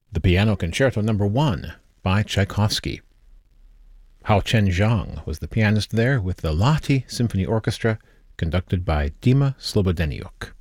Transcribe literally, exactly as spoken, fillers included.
The Piano Concerto Number one by Tchaikovsky. Hao Chen-zhang was the pianist there with the Lahti Symphony Orchestra, conducted by Dima Slobodeniuk.